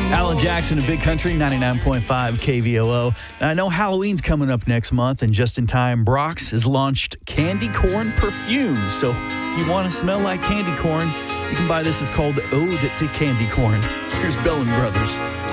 Alan Jackson of Big Country, 99.5 KVOO. Now, I know Halloween's coming up next month, and just in time, Brock's has launched candy corn perfume. So if you want to smell like candy corn, you can buy this. It's called Ode to Candy Corn. Here's Bell and Brothers.